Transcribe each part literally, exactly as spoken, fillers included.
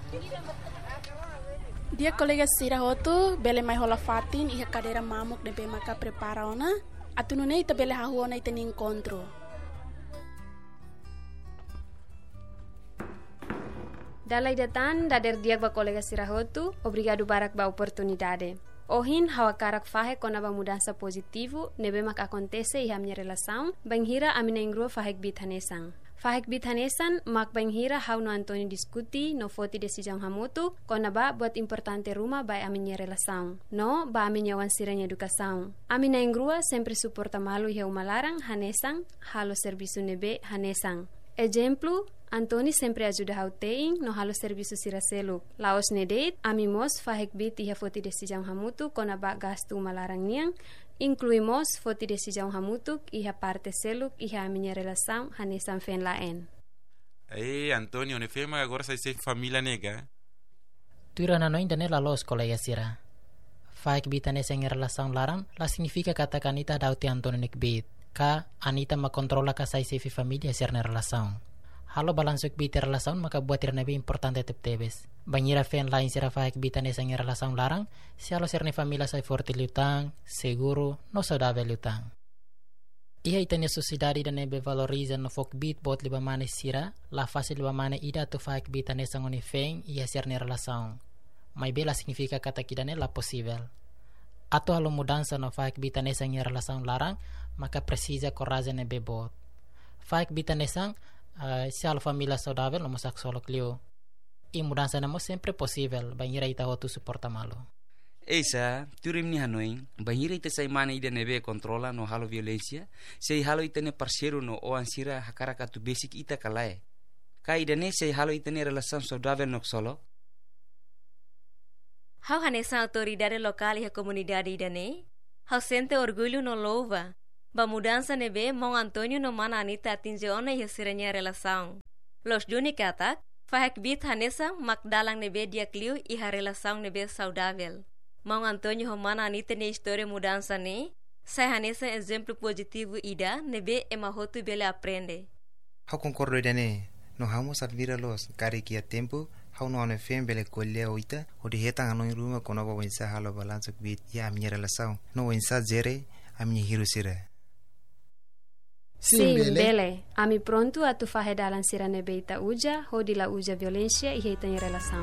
Dia colega Sira Hotu, bele mai hola fatin iha cadeira mamuk de maka prepara ona, atunune ita bele hahu ona ita ni encontro. Dalai datan dader dia ba colega Sira Hotu, obrigado barak ba oportunidade. Ohin hawa karak fahe kona ba mudança positivo, nebe mak acontece iha minha relação, banghira amina ingro fahek bit hanesang. Fahek bit hanesan mak banghira hau no Antônio diskuti no foti decisão hamutu, kona ba buat importante rumah ba aminha relação. No ba aminha wan siranya educação. Amina ingrua sempre suporta malu iha umalarang hanesang, halo serviço nebe hanesang. Exemplo, Antoni sempre ajuda hau teing no halo serviço siraseluk. Laos nedeit, amimos fahek bit iha foti decisão hamutu kona ba gastu umalarang niang, incluímos foti decisão hamutuk iha parte seluk iha minha relação hanesan fen laen. Ei, Antônio, ne fema agora sai se família nega. Tuira na noin dane la los colega sira. Faik bita nesa ng relação larang, la significa kata kanita daw ti Antônio nekbit. Ka Anita makontrola ka sa sefi família sir na relação. Halo balansuk bita relação makabuat ir nabi importante teptebes. Banyira fen lain sira faik bita nesa ng relação larang, si halo sir ni família sa forte lutang, seguro, no saudável lutang. Iha itanya sociedade da nebe valoriza no fok bit bot liba mane sira, la fase liba mane ida to faik bita nesa ngoni fen iha sir ni relação. May bela significa kata kidane la possível. Ato halo mudança no faik bita nesa ng relação larang, maka precisa coragem nebe bot. Faik bita nesa Uh, se a família saudável não mosak solo clio e mudança não sempre possível banhira ita hotu suporta malo. Esa turim ni hanoin banhira ita sai mana ida nebe controla no halo violência sei halo ita ne parceiro no o ansira hakara katu basic ita kalae ka ida ne sei halo ita ne relação saudável no solo. Hau hanesa autoridade local e a comunidade ida ne hau sente orgulho no louva. Ba mudança nebe Mão Antônio no mana Anita atinge ona e siranya relação. Los Juni katak, fahek bit hanesa makdalang nebe dia kliu iha relação nebe saudável. Mão Antônio ho mana Anita ne história mudança ne, sai hanesa exemplo positivo ida nebe emahotu bele aprende. Hau concordo idane, no hamos admira los kari kia tempo, hau no ane fem bele kolya oita, o de hetang anoi ruma kono ba wensa halo balansuk bit ya aminya relação. No wensa zere aminya hiru sira. Sim, Sim bele. Ami pronto a tu fahe dalan sira nebeita uja, hodi la uja violência e heitan relação.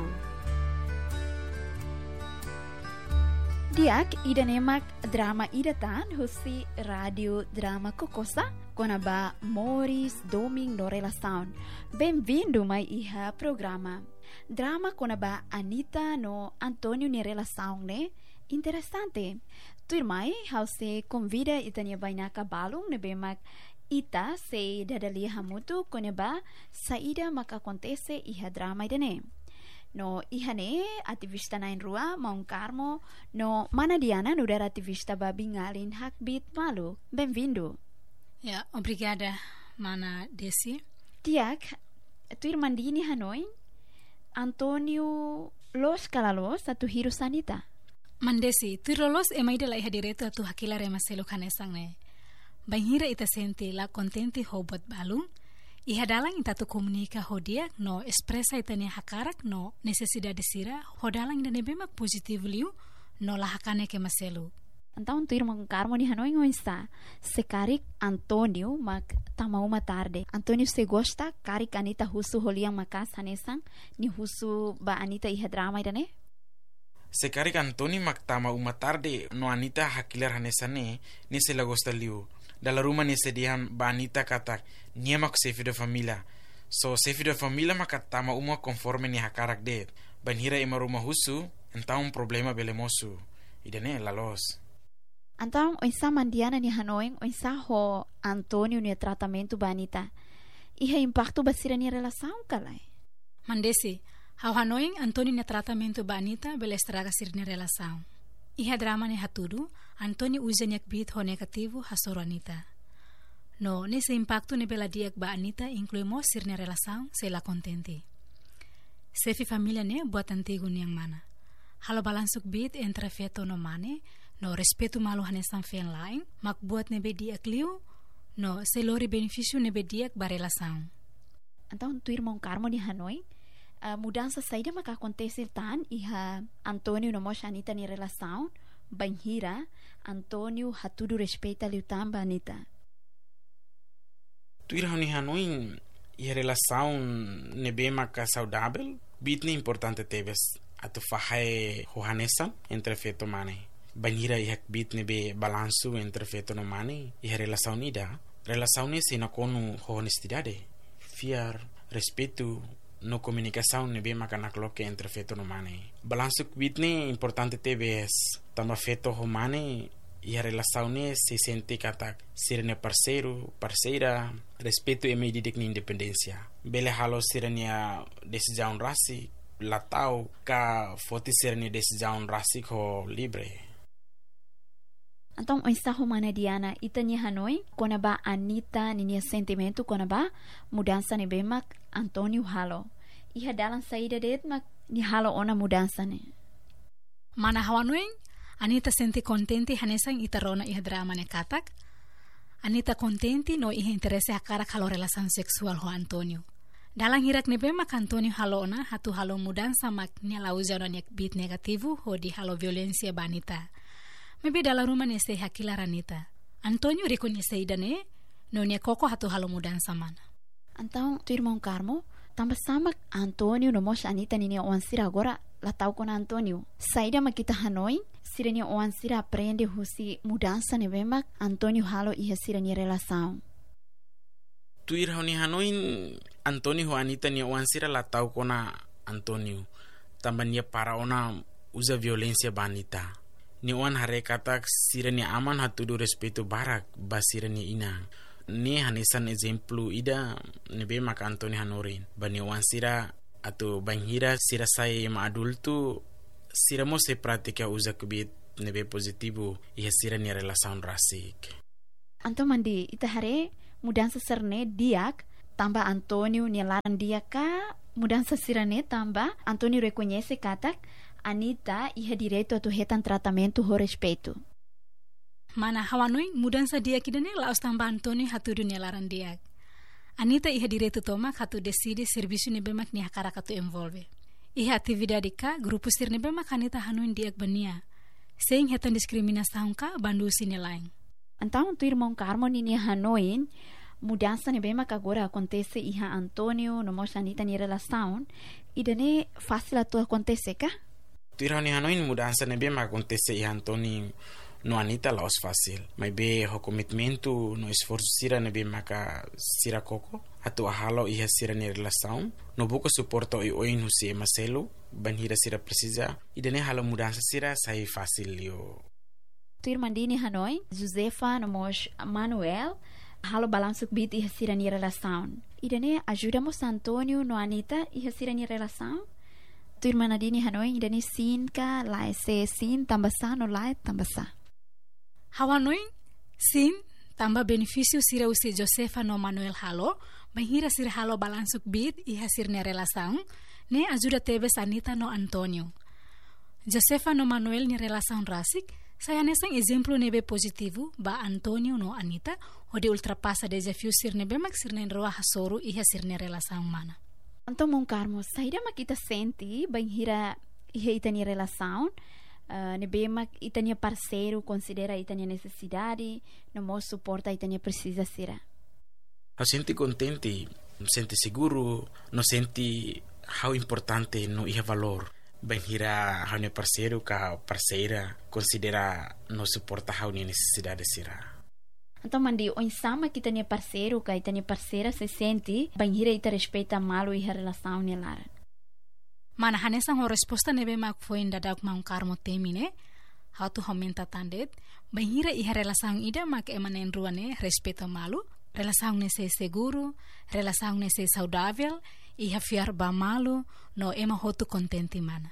Diak ida nemak drama ida tan husi radio drama kokosa konaba Moris Doming no relação. Bem-vindo mai iha programa. Drama konaba Anita no Antônio ni relação ne interessante. Tuirmai hause convida itania bainaka balung nebemak ita se dadali hamutu koneba saida maka acontece iha drama idane. No ihane ativista na rua Mão Carmo no Manadiana no der ativista babingalin hakbit malu. Bem-vindo. Ja, obrigada, mana Desi. Tiak, tu irmandini Hanoi, Antônio Los Calalos atu hiru sanita. Mandesi, tu rolos e mai dela iha direto atu hakila rema selo kanesang ne. Banhira ita sente la contente hobot balung, iha dalang ita tu komunika hodia no expresa ita ne hakarak no necesidade sira, hodalang ita nebemak positif liu no la hakane ke maselu. Então tu irmão Carmo ni Hanoi ngoisa, se karik Antônio mak tama uma tarde. Antônio se gosta karik Anita husu holiang makas hanesang, ni husu ba Anita iha drama ita ne? Se karik Antônio mak tama uma tarde no Anita hakilar hanesane ni se la gosta liu. Dalla rumah ni sedihan ba Anita katak niemak sefi de família. So sefi de família mak tama uma conforme ni hakarak det. Banhira ima rumah husu, então um problema belemosu. Idane la los. Então, oisa mandiana ni Hanoi, oisa ho Antônio ni tratamento ba Anita. Iha impacto basira ni relação kalai. Mandesi, hau Hanoi Antônio ni tratamento ba Anita bele estraga sir ni relação. Iha drama ni hatudu, Antônio usa nyak bit ho negativo hasoro Anita. No, nesse impacto ni bela diak ba Anita incluímos sir ni relação se la contente. Sefi família ne buat antigo ni yang mana. Halo balansuk bit entre feto no mane, no respeto malu hanesan fen lain, mak buat nebe diak liu, no selori beneficio nebe diak ba relação. Então, tu irmão Carmo ni Hanoi, a mudança saída maka acontece tan iha Antônio no mosha Anita ni relação banhira Antônio hatudu respeita liu tamba Anita. Tuira honi hanoin e relação nebe maka saudável bitne importante teves atu fahai hohanesan entre feto mane banhira ihak bit nebe balanço entre feto no mane e relação nida relação ne sina konu honestidade fiar respeito no comunicação nebe maka nakloke entre feto no mane balanço bitne importante teves tamba feto ho mane e a relação ne se sente kata sirene parceiro parceira respeito e medida de independência bele halo sirenia decisão rasi latau ka foti sirene decisão rasi ko libre. Então o ensaho mana Diana itanya Hanoi kona ba Anita ninia sentimento kona ba mudança ne bemak Antônio halo iha dalam saída det mak ni halo ona mudança ne mana Hanoi Anita senti contenti hanesan itarona iha drama ne katak. Anita contenti no iha interesse hakarak halo relação seksual ho Antônio. Dalang hirak nebe mak Antônio halona hatu halo mudança mak nia lauja no nek bit negativo ho di halo violencia banita. Mebe dalam rumah nese hakilar Anita. Antônio reconhece idane no nia koko hatu halo mudança mana. Então tu irmão Carmo tambah sama Antônio no mos Anita ninia oansira agora latau con Antônio. Saída mak kita Hanoi sirenia oansira aprende husi mudança ne bemak Antônio halo iha sirenia relação. Tuir honi Hanoi Antônio ho Anita nia oansira latau kona Antônio tambah nia para ona usa violência banita. Ni oan hare katak sirenia aman hatudu respeito barak basirenia ina. Ni hanesan exemplo ida nebe mak Antônio hanorin bani oansira atau banhira sira saya ma adulto sira mo se pratica usa kubit nebe positivo iha sira ni relação rasik. Anto mandi ita hare mudança serne diak tambah Antônio ni laran dia ka mudança sirane tambah Antônio reconhece katak Anita iha direito atu hetan tratamento ho respeito. Mana Hawanui mudança dia kidane laos tambah Antônio hatu dunia laran diak. Anita iha direito tomak hatu decide serviço ne bemak ni hakara katu envolve. Iha atividade ka grupo sir ne bemak Anita hanuin diak bania. Sem hetan diskriminação ka bandu sine lain. Então tu irmão Carmo ni Hanoin mudança ne bemak agora acontece iha Antônio no mos Anita ni relação e dane fácil atu acontece ka? Tu irmão Hanoin mudança ne bemak acontece iha Antônio no Anita laos fácil, mas be ho commitmento no esforço sira ne be maka sira koko atu ahalo iha sira ni relação no buko suporto i oin husi maselo banhira sira precisa e dane halo mudança sira sai fácil yo. Tu irmandini Hanoi Josefa no mos Manuel halo balanço bit iha sira ni relação e dane ajudamos Antônio no Anita iha sira ni relação. Tu irmandini Hanoi dane sin ka lai se sin tambasa no lai tambasa. Hawanoi sin tambah benefício sira usi Josefa no Manuel halo banhira sira halo balansuk bit iha sirne relação ne ajuda tebes Anita no Antônio. Josefa no Manuel ni relação rasik saya nesang exemplo nebe positivo ba Antônio no Anita ode ultrapassa desafio sirne bemak sirne roa hasoru iha sirne relação mana. Então mon Carmo saída makita senti banhira iha itani relação. Uh, ne bemak itania parceiro considera itania necessidade no mo suporta itania precisa sira. Eu senti contente, senti seguro, no senti how importante no iha valor. Banhira how ne parceiro ka parceira considera no suporta how ne necessidade sira. Então mandi o insama que itania parceiro ka itania parceira se sente banhira ita respeita malo iha relação ne lara. Mana hanesan ho resposta nebe mak foi dadak mau Carmo temine how to homenta tandet banhira iha relação ida mak emanen ruane respeito malu relação nesse seguro relação nesse saudável iha fiar ba malu no ema hotu contente mana.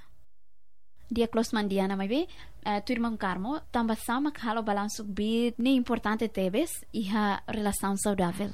Dia close mandiana mai be uh, tu irmão Carmo tamba sama halo balanço bit ne importante tebes iha relação saudável.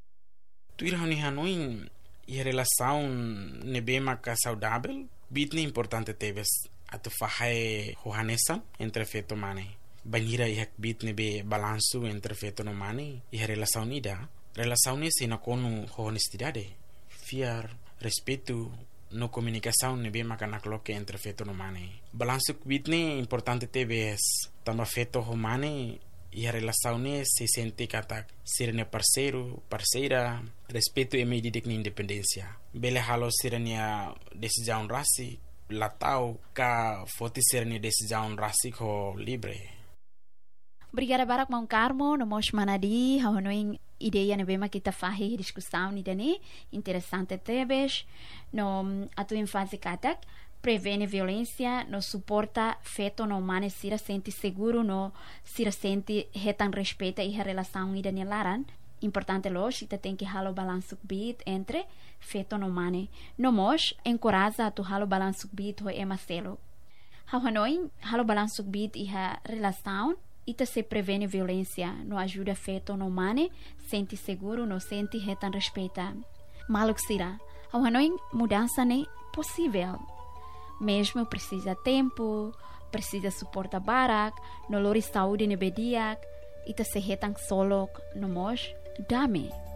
Tu irmão ni Hanoi e a relação nebe maka saudável bitne importante tebes atu fahai hohanesan entre feto mane banhira ihak bit nebe balanço entre feto no mane e a relação nida relação ne sina konu honestidade fiar respeito no comunicação nebe makanak loke entre feto no mane. Balanço kubit ne importante tebes tamba feto humane e a relação ne se sente kata sirene parceiro, parceira, respeito e medida de independência. Bele halo sirene a decisão rasi, latau ka foti sirene decisão rasi ko libre. Obrigada barak Mão Carmo, no mos manadi, haunoing ideia ne bema kita fahi discussão ni dani, interessante tebes, no atu infância katak, prevene violência, no suporta feto no mane sira sente seguro, no sira sente retan respeita e a relação ida ne laran. Importante los, ita tem que halo balanço bit entre feto no mane. No mos, encoraja atu halo balanço bit ho ema selo. Haunoing halo balanço bit e a relação ita se prevene violência, no ajuda feto no mane, sente seguro, no sente retan respeita. Maluk sira, ao Hanoi mudança ne possível. Mesmo precisa tempo, precisa suporta barak, no lori saúde ne bediak, ita se retan solo no mos, dame.